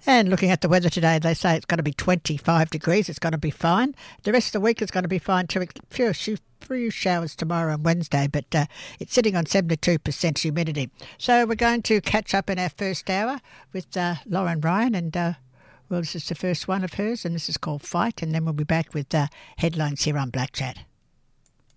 And looking at the weather today, they say it's going to be 25 degrees. It's going to be fine. The rest of the week is going to be fine too. A few showers tomorrow and Wednesday, but it's sitting on 72% humidity. So we're going to catch up in our first hour with Lauren Ryan, and well, this is the first one of hers, and this is called Fight, and then we'll be back with headlines here on Black Chat.